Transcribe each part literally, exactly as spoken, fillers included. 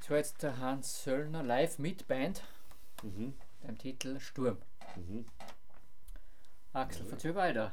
Das war jetzt der Hans Söllner live mit Band Mhm. beim Titel Sturm. Mhm. Axel, erzähl weiter.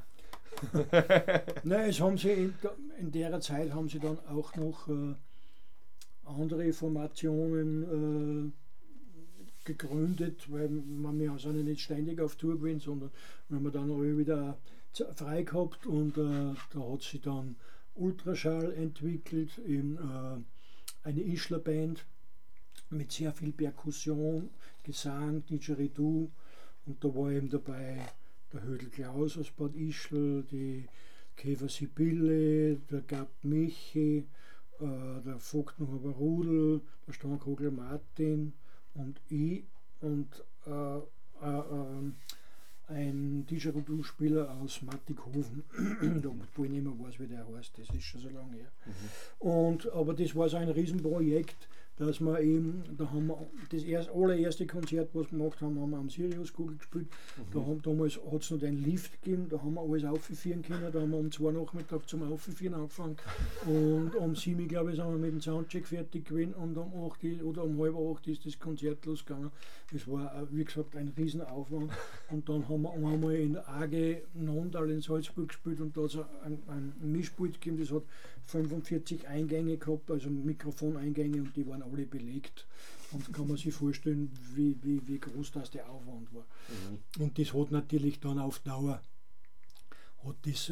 Nein, es haben sie in, der- in der Zeit haben sie dann auch noch äh, andere Formationen äh, gegründet, weil man, wir sind ja nicht ständig auf Tour gewesen, sondern wir haben dann alle wieder z- frei gehabt und äh, da hat sie dann Ultraschall entwickelt, eben, äh, eine Ischler-Band mit sehr viel Perkussion, Gesang, Didgeridoo, und da war eben dabei der Hödel Klaus aus Bad Ischl, die Käfer Sibylle, der Gab Michi, äh, der Vogtnucher Rudel, der Steinkogler Martin und ich und äh, äh, äh, ein Didgeridoo-Spieler aus Mattighofen, obwohl ich nicht mehr weiß, wie der heißt, das ist schon so lange her. Und, aber das war so ein Riesenprojekt, dass wir eben, da haben wir das erst, allererste Konzert, was wir gemacht haben, haben wir am Sirius-Kugel gespielt. Da haben, damals hat es noch den Lift gegeben, da haben wir alles aufführen können, da haben wir um zwei Nachmittag zum Aufführen angefangen. Und um sieben, glaube ich, sind wir mit dem Soundcheck fertig gewesen und um acht oder um halb acht ist das Konzert losgegangen. Es war, äh, wie gesagt, ein Riesenaufwand. Und dann haben wir einmal in der A G Nondal in Salzburg gespielt und da hat es ein, ein Mischpult gegeben, das hat fünfundvierzig Eingänge gehabt, also Mikrofoneingänge, und die waren alle belegt. Und kann man sich vorstellen, wie, wie, wie groß das der Aufwand war. Mhm. Und das hat natürlich dann auf Dauer hat das äh,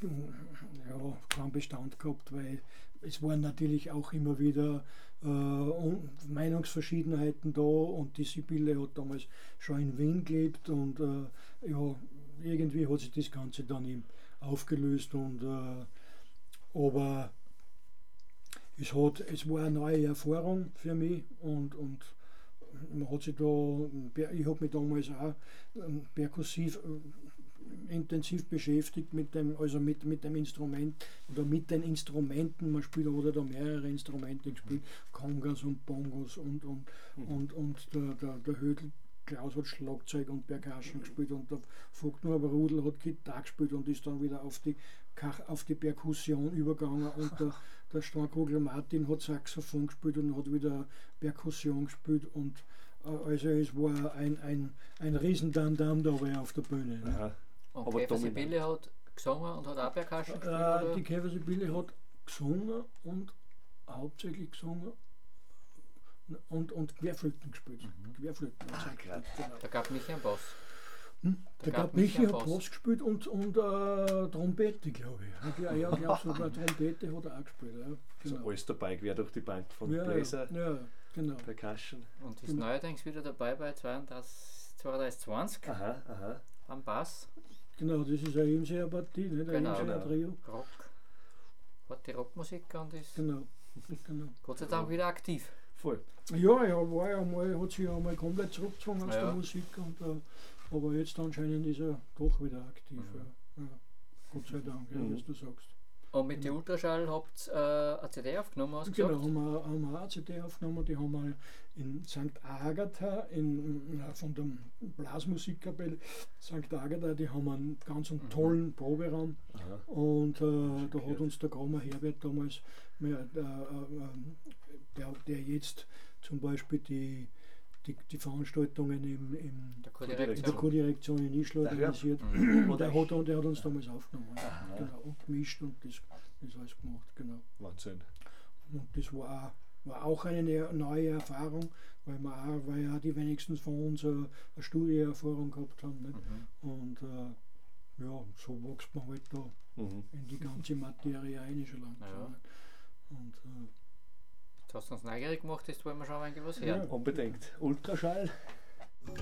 ja, keinen Bestand gehabt, weil es waren natürlich auch immer wieder äh, Un- Meinungsverschiedenheiten da, und die Sibylle hat damals schon in Wien gelebt und äh, ja, irgendwie hat sich das Ganze dann eben aufgelöst, und äh, aber es, hat, es war eine neue Erfahrung für mich, und, und man hat sich da, ich habe mich damals auch ähm, perkussiv äh, intensiv beschäftigt mit dem, also mit, mit dem Instrument oder mit den Instrumenten. Man spielt oder da mehrere Instrumente gespielt, Congas und Bongos und, und, und, und der, der, der Hödel Klaus hat Schlagzeug und Percussion gespielt und der Vogtner Rudel hat Gitarre gespielt und ist dann wieder auf die, Kach- auf die Perkussion übergegangen, und der, der Steinkogler Martin hat Saxophon gespielt und hat wieder Perkussion gespielt, und äh, also es war ein, ein, ein Riesendandam dabei auf der Bühne. Ne? Aha. Und Aber Käfer dominant. Sibylle hat gesungen und hat auch Percussion gespielt, Äh, oder? die Käfer Sibylle hat gesungen und hauptsächlich gesungen und, und Querflöten gespielt. Querflöten hat sie gespielt, genau. Da gab mich ein Bass. Hm? Da Der gab gab Michi Michi einen hat Bass. Bass gespielt und, und äh, Trompete, glaube ich. Ja, ja, ich glaube sogar Trompete hat er auch gespielt. Ja, Also genau. alles dabei, quer durch die Bank von Ja, Bläser, ja, ja, genau. Percussion. Und ist Genau. neuerdings wieder dabei bei zweiunddreißig, zweiunddreißig zwanzig Aha, aha. am Bass. Genau, das ist eine Imseher-Partie, nicht? Ein Genau. Imseer-Trio. Rock. Hat die Rockmusik und ist Genau. genau. Gott sei Dank wieder aktiv. Voll. Ja, ja, war ja mal, hat sich ja mal komplett zurückgezogen aus Ja. der Musik, und, äh, aber jetzt anscheinend ist er doch wieder aktiv. Ja. Ja. Gott sei Dank, ja, Mhm. was du sagst. Und mit den Ultraschall habt ihr äh, eine C D aufgenommen, hast du Genau, gesagt? haben wir, haben wir auch eine C D aufgenommen, die haben wir in Sankt Agatha, in, in, von der Blasmusikkapelle Sankt Agatha, die haben einen ganz einen tollen Proberaum, Aha. und äh, da gehört. hat uns der Kramer Herbert damals, mehr, äh, äh, der, der jetzt zum Beispiel die, die, die Veranstaltungen im, im, Der in der Co-Direktion. Co-Direktion in Ischl Der organisiert. Mhm. Und der hat, und der hat uns damals aufgenommen. Aha. Genau, und gemischt und das, das alles gemacht. Genau. Wahnsinn. Und das war, war auch eine ne- neue Erfahrung, weil wir auch, weil ja die wenigsten von uns eine, eine Studieerfahrung gehabt haben. Nicht? Mhm. Und äh, ja, so wächst man halt da Mhm. in die ganze Materie ein schon langsam. Ja. Nicht? Und äh, Jetzt hast du uns neugierig gemacht, jetzt wollen wir schon ein wenig was Ja. hören. Unbedingt. Ultraschall.